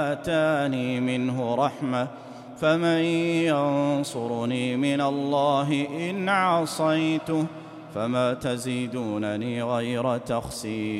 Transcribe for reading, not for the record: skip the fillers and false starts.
آتاني منه رحمة فمن ينصرني من الله إن عصيته فما تزيدونني غير تخسير.